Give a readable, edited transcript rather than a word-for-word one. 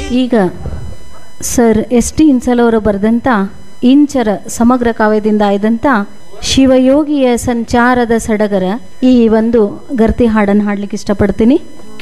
ಈಗ sir S T ಇನ್ಸಲ್ ಅವರು ಬರೆದಂಥ ಇಂಚರ ಸಮಗ್ರ ಕಾವ್ಯದಿಂದ ಆಯ್ದಂಥ ಶಿವಯೋಗಿಯ ಸಂಚಾರದ ಸಡಗರ ಈ ಒಂದು ಗರ್ತಿ ಹಾಡನ್ನು ಹಾಡ್ಲಿಕ್ಕೆ ಇಷ್ಟಪಡ್ತೀನಿ.